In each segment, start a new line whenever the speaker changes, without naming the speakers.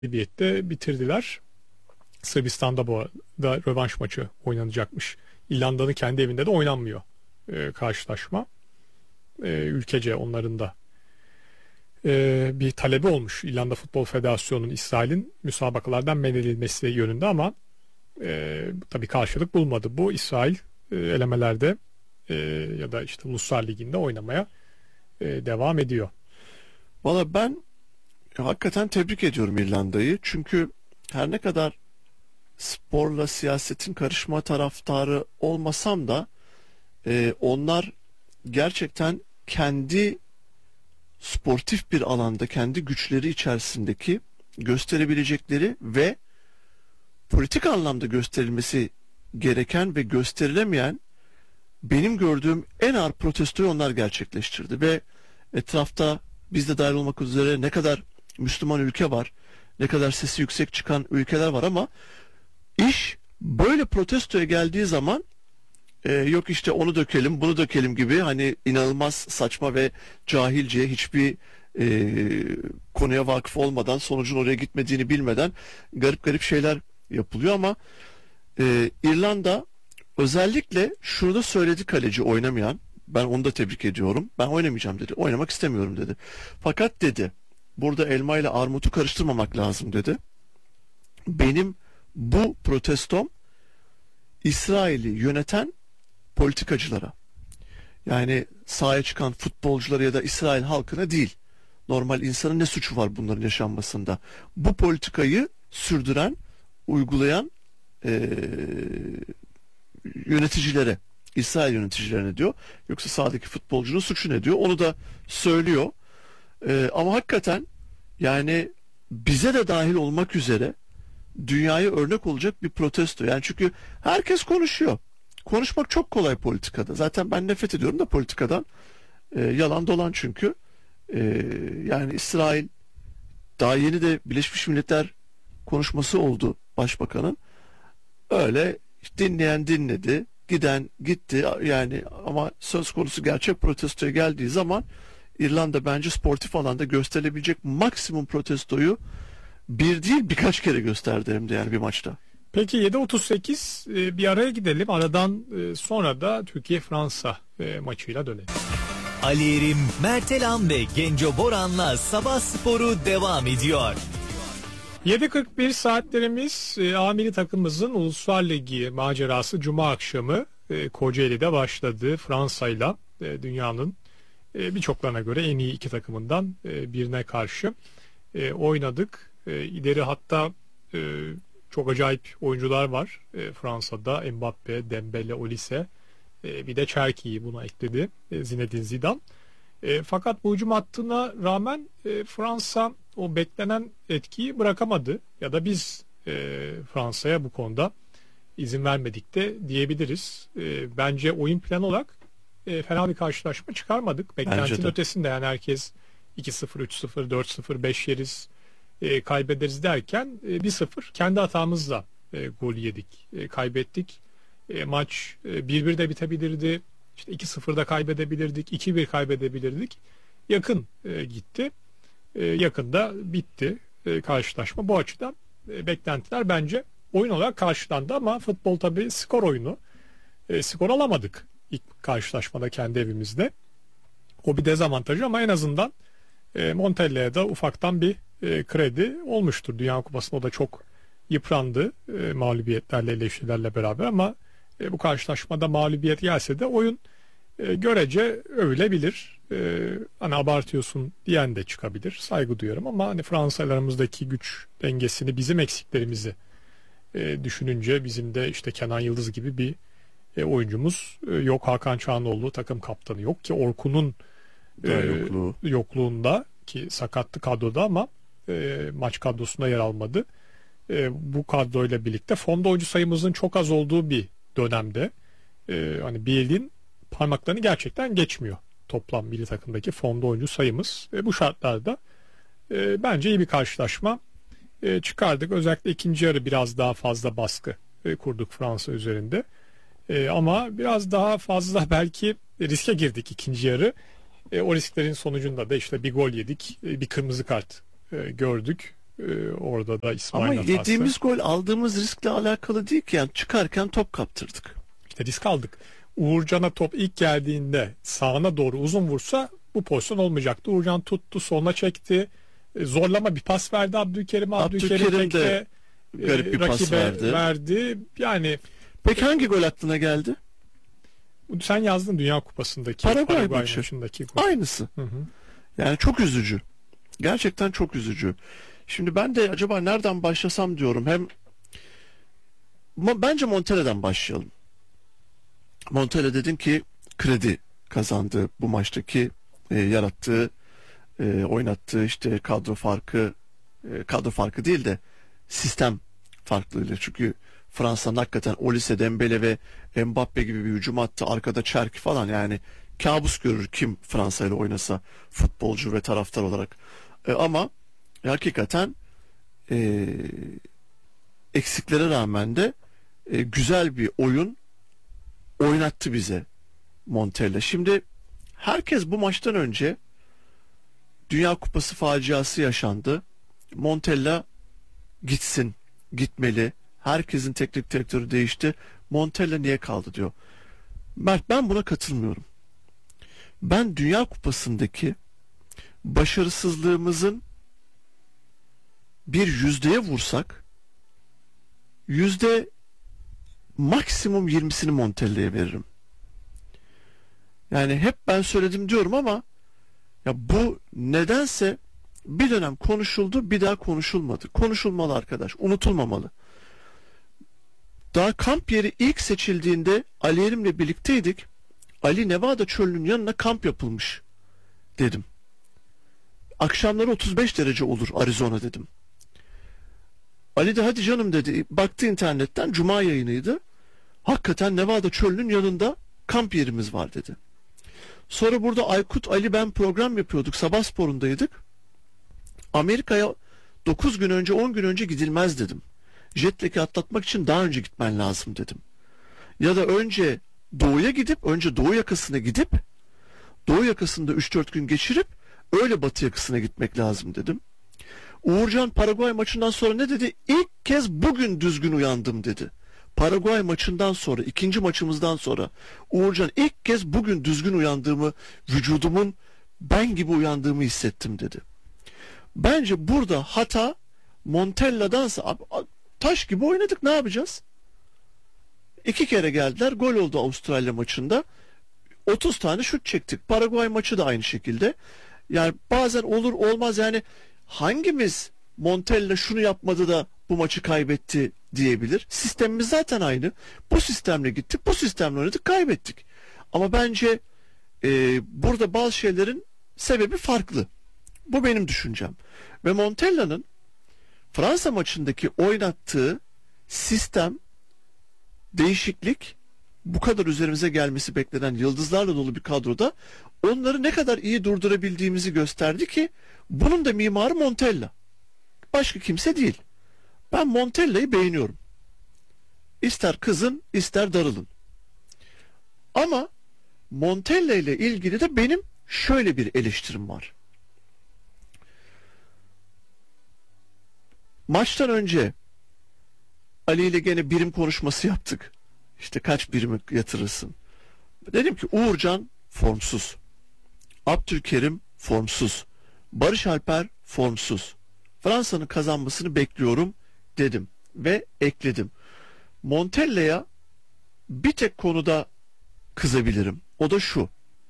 galibiyette bitirdiler. Sırbistan'da bu arada rövanş maçı oynanacakmış. İrlanda'nın kendi evinde de oynanmıyor karşılaşma. Ülkece onların da bir talebi olmuş. İrlanda Futbol Federasyonu'nun İsrail'in müsabakalardan men edilmesi yönünde ama tabii karşılık bulmadı. Bu İsrail elemelerde ya da işte Uluslar Ligi'nde oynamaya devam ediyor.
Valla ben hakikaten tebrik ediyorum İrlanda'yı. Çünkü her ne kadar sporla siyasetin karışma taraftarı olmasam da onlar gerçekten kendi sportif bir alanda kendi güçleri içerisindeki gösterebilecekleri ve politik anlamda gösterilmesi gereken ve gösterilemeyen benim gördüğüm en ağır protestoyu onlar gerçekleştirdi ve etrafta biz de dahil olmak üzere ne kadar Müslüman ülke var, ne kadar sesi yüksek çıkan ülkeler var ama iş böyle protestoya geldiği zaman yok işte onu dökelim, bunu dökelim gibi hani inanılmaz saçma ve cahilce hiçbir konuya vakıf olmadan sonucun oraya gitmediğini bilmeden garip garip şeyler yapılıyor ama İrlanda özellikle şurada söyledi kaleci oynamayan, ben onu da tebrik ediyorum, ben oynamayacağım dedi, oynamak istemiyorum dedi, fakat dedi burada elma ile armutu karıştırmamak lazım dedi. Benim bu protestom İsrail'i yöneten politikacılara, yani sahaya çıkan futbolculara ya da İsrail halkına değil, normal insanın ne suçu var bunların yaşanmasında, bu politikayı sürdüren, uygulayan yöneticilere, İsrail yöneticilerine diyor. Yoksa sahadaki futbolcunun suçu ne diyor, onu da söylüyor. Ama hakikaten yani bize de dahil olmak üzere dünyaya örnek olacak bir protesto. Yani çünkü herkes konuşuyor. Konuşmak çok kolay politikada. Zaten ben nefret ediyorum da politikadan. Yalan dolan çünkü. Yani İsrail daha yeni de Birleşmiş Milletler konuşması oldu başbakanın. Öyle dinleyen dinledi, giden gitti yani ama söz konusu gerçek protestoya geldiği zaman İrlanda bence sportif alanda gösterilebilecek maksimum protestoyu bir değil birkaç kere gösterdi hem de yani bir maçta.
Peki 7.38 bir araya gidelim. Aradan sonra da Türkiye-Fransa maçıyla dönelim.
Ali Erim, Mertelan ve Genco Boran'la Sabah Sporu devam ediyor.
7.41 saatlerimiz A milli takımımızın Uluslar Ligi macerası Cuma akşamı Kocaeli'de başladı. Fransa'yla dünyanın birçoklarına göre en iyi iki takımından birine karşı oynadık. İleri hatta çok acayip oyuncular var Fransa'da. Mbappe, Dembele, Olise, bir de Cherki'yi buna ekledi Zinedine Zidane. Fakat bu hücum hattına rağmen Fransa o beklenen etkiyi bırakamadı. Ya da biz Fransa'ya bu konuda izin vermedik de diyebiliriz. Bence oyun planı olarak fena bir karşılaşma çıkarmadık. Beklentinin ötesinde yani herkes 2-0, 3-0, 4-0, 5 yeriz, kaybederiz derken 1-0 kendi hatamızla gol yedik, kaybettik. Maç 1-1 de bitebilirdi. İşte 2-0'da kaybedebilirdik, 2-1 kaybedebilirdik. Yakın gitti. Yakında bitti karşılaşma. Bu açıdan beklentiler bence oyun olarak karşılandı ama futbol tabii skor oyunu. Skor alamadık ilk karşılaşmada kendi evimizde. O bir dezavantajı ama en azından Montella'ya da ufaktan bir kredi olmuştur. Dünya Kupası'nda o da çok yıprandı mağlubiyetlerle, eleştirilerle beraber ama bu karşılaşmada mağlubiyet gelse de oyun görece övülebilir. Hani abartıyorsun diyen de çıkabilir. Saygı duyuyorum ama hani Fransa'larımızdaki güç dengesini, bizim eksiklerimizi düşününce bizim de işte Kenan Yıldız gibi bir oyuncumuz yok. Hakan Çağanoğlu takım kaptanı yok ki Orkun'un yokluğunda ki sakattı kadroda ama maç kadrosunda yer almadı. Bu kadroyla birlikte fonda oyuncu sayımızın çok az olduğu bir dönemde hani bir elin parmaklarını gerçekten geçmiyor toplam milli takımdaki fonda oyuncu sayımız. Bu şartlarda bence iyi bir karşılaşma çıkardık. Özellikle ikinci yarı biraz daha fazla baskı kurduk Fransa üzerinde. Ama biraz daha fazla belki riske girdik ikinci yarı. O risklerin sonucunda da işte bir gol yedik, bir kırmızı kart gördük. Orada da İsmail
Ama
hatası.
yediğimiz gol aldığımız riskle alakalı değil ki, yani çıkarken top kaptırdık.
İşte risk aldık. Uğurcan'a top ilk geldiğinde sağına doğru uzun vursa bu pozisyon olmayacaktı. Uğurcan tuttu, soluna çekti. Zorlama bir pas verdi Abdülkerim.
Abdülkerim
Abdülkerim
de garip bir pas
rakibe verdi. Yani
Peki hangi gol aklına geldi?
sen yazdın Dünya Kupası'ndaki
Paraguay
maçındaki gol.
Aynısı.
Hı hı.
Yani çok üzücü. Gerçekten çok üzücü. Şimdi ben de acaba nereden başlasam diyorum. Hem bence Montella'dan başlayalım. Montella dedin ki kredi kazandı bu maçtaki yarattığı, oynattığı işte kadro farkı değil de sistem farklılığıyla. Çünkü Fransa'nın hakikaten Olise, Dembele ve Mbappe gibi bir hücum attı. Arkada Çerki falan, yani kabus görür kim Fransa ile oynasa futbolcu ve taraftar olarak. Ama hakikaten eksiklere rağmen de güzel bir oyun oynattı bize Montella. Şimdi herkes bu maçtan önce Dünya Kupası faciası yaşandı. Montella gitsin, gitmeli. Herkesin teknik direktörü değişti. Montella niye kaldı diyor. Mert, ben buna katılmıyorum. Ben Dünya Kupası'ndaki başarısızlığımızın bir yüzdeye vursak maksimum 20'sini Montella'ya veririm. Yani hep ben söyledim diyorum ama ya bu nedense bir dönem konuşuldu, bir daha konuşulmadı. Konuşulmalı arkadaş, unutulmamalı. Daha kamp yeri ilk seçildiğinde Ali Yerim'le birlikteydik. Ali, Nevada çölünün yanına kamp yapılmış dedim. Akşamları 35 derece olur Arizona dedim. Ali de hadi canım dedi. Baktı internetten, Cuma yayınıydı. Hakikaten Nevada çölünün yanında kamp yerimiz var dedi. Sonra burada Aykut, Ali, ben program yapıyorduk. Sabah sporundaydık. Amerika'ya 9 gün önce 10 gün önce gidilmez dedim. Jet lag'i atlatmak için daha önce gitmen lazım dedim. Ya da önce Doğu yakasına gidip Doğu yakasında 3-4 gün geçirip öyle Batı yakasına gitmek lazım dedim. Uğurcan Paraguay maçından sonra ne dedi? İlk kez bugün düzgün uyandım dedi. Paraguay maçından sonra, ikinci maçımızdan sonra Uğurcan ilk kez bugün düzgün uyandığımı, vücudumun ben gibi uyandığımı hissettim dedi. Bence burada hata Montella'dansa, taş gibi oynadık, ne yapacağız? 2 kere geldiler, gol oldu Avustralya maçında. 30 tane şut çektik. Paraguay maçı da aynı şekilde. Yani bazen olur olmaz, yani hangimiz Montella şunu yapmadı da bu maçı kaybetti diyebilir? Sistemimiz zaten aynı. Bu sistemle gittik, bu sistemle oynadık, kaybettik. Ama bence burada bazı şeylerin sebebi farklı. Bu benim düşüncem. Ve Montella'nın Fransa maçındaki oynattığı sistem, değişiklik, bu kadar üzerimize gelmesi beklenen yıldızlarla dolu bir kadroda onları ne kadar iyi durdurabildiğimizi gösterdi ki bunun da mimarı Montella. Başka kimse değil. Ben Montella'yı beğeniyorum. İster kızın, ister darılın. Ama Montella ile ilgili de benim şöyle bir eleştirim var. Maçtan önce Ali ile gene birim konuşması yaptık. İşte kaç birimi yatırırsın? Dedim ki Uğurcan formsuz. Abdülkerim formsuz. Barış Alper formsuz. Fransa'nın kazanmasını bekliyorum dedim ve ekledim. Montella'ya bir tek konuda kızabilirim. O da şu.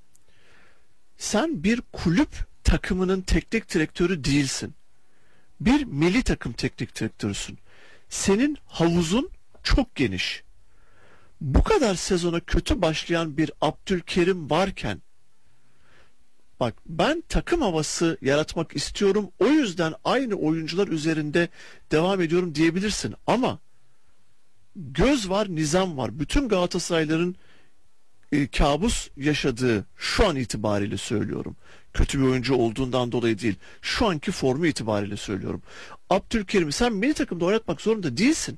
Sen bir kulüp takımının teknik direktörü değilsin. Bir milli takım teknik direktörüsün. Senin havuzun çok geniş. Bu kadar sezona kötü başlayan bir Abdülkerim varken, bak ben takım havası yaratmak istiyorum, o yüzden aynı oyuncular üzerinde devam ediyorum diyebilirsin. Ama göz var, nizam var. Bütün Galatasaraylıların kabus yaşadığı şu an itibariyle söylüyorum. Kötü bir oyuncu olduğundan dolayı değil. Şu anki formu itibariyle söylüyorum. Abdülkerim'i sen milli takımda oynatmak zorunda değilsin.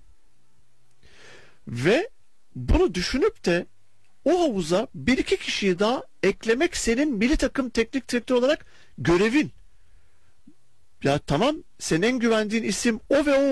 Ve bunu düşünüp de o havuza bir iki kişiyi daha eklemek senin milli takım teknik direktör olarak görevin. Ya tamam, senin en güvendiğin isim o ve o